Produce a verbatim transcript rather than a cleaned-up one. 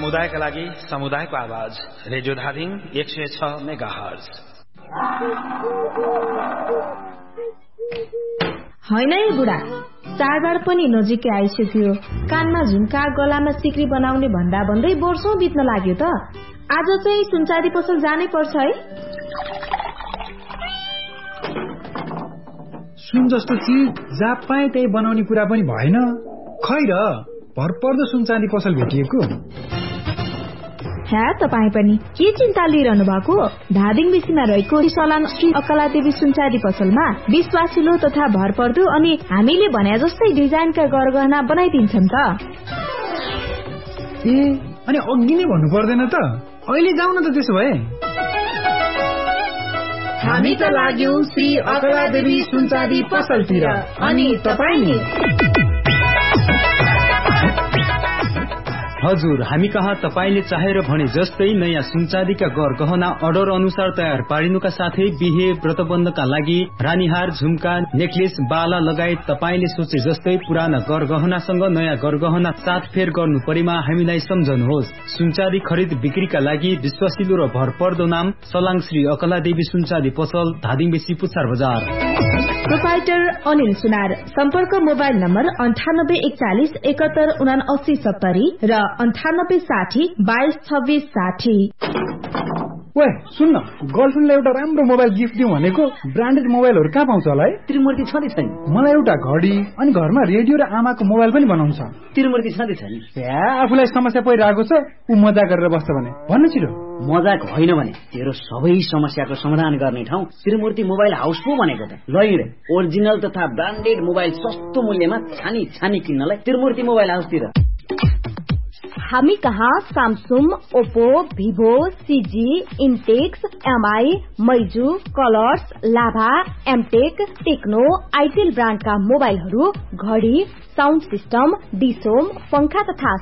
समुदायका लागि समुदायको आवाज रेडियो धादिङ एक सय छ मेगाहर्ज। होइन है बुढा, चाडबाड पनि नजिकै आइसक्यो। कानमा झुम्का, गलामा सिक्री बनाउने भन्दा भन्दै वर्षौं बित्न लाग्यो त। आज चाहिँ सुनचाँदी पसल जानै पर्छ है। सुन जस्तो चिज जहाँ पाए त्यही बनाउने कुरा पनि भएन। खै र भरपर्दो सुनचाँदी पसल भेटिएको। ह्या तपाईँ पनि के चिन्ता लिइरहनु भएको? धादिङ बेसीमा रहेको सलाम श्री अकलादेवी सुनचाँदी पसलमा विश्वासिलो तथा भरपर्दो अनि हामीले भने जस्तै डिजाइनका गरगहना बनाइदिन्छन् त। ए अनि अघि नै भन्नु पर्दैन त? अहिले जाउँ न त त्यसो भए। हामी त लाग्यौं श्री अकलादेवी सुनचाँदी पसलतिर, अनि तपाईँ नि? हजुर, हामी कहाँ तपाईले चाहेर भने जस्तै नयाँ सुनचाँदीका गरगहना अर्डर अनुसार तयार पारिनुका साथै बिहे व्रतबन्धका लागि रानीहार, झुम्का, नेकलेस, बाला लगायत तपाईले सोचे जस्तै पुराना गरगहनासँग नयाँ गरगहना साथफेर गर्नु परेमा हामीलाई सम्झनुहोस्। सुनचाँदी खरिद बिक्रीका लागि विश्वासिलो र भरपर्दो नाम सलाङ श्री अकलादेवी सुनचाँदी पसल, धादिङ बेसी, पुछार बजार। प्रोपाइटर अनिल सुनार। सम्पर्क मोबाइल नम्बर अन्ठानब्बे एकचालिस एकात्तर उना अस्सी सत्तरी र अन्ठानब्बे साठी बाइस छब्बीस साठी। ओए सुन्न, गर्लफ्रेन्डलाई एउटा राम्रो मोबाइल गिफ्ट दिउँ भनेको। ब्रान्डेड मोबाइलहरू कहाँ पाउँछ होला है? त्रिमूर्ति छँदै छैन। मलाई एउटा घडी अनि घरमा रेडियो र आमाको मोबाइल पनि बनाउँछ। त्रिमूर्ति छँदै छैन। या आफूलाई समस्या परिरहेको छ, ऊ मजा गरेर बस्छ भने भन्नु छिटो। मजाक होइन भने तेरो सबै समस्याको समाधान गर्ने ठाउँ त्रिमूर्ति मोबाइल हाउस पो भनेको त। ल हिँड, ओरिजिनल तथा ब्रान्डेड मोबाइल सस्तो मूल्यमा छानी छानी किन्नलाई त्रिमूर्ति मोबाइल हाउसतिर। हामी कहाँ सामसुङ, ओप्पो, भिभो, सिजी, इन्टेक्स, एमआई, मैजू, कलर्स, लाभा, एमटेक, टेक्नो, आइटेल ब्रान्डका मोबाइलहरू, घडी, साउन्ड सिस्टम, डिसोम, पंखा तथा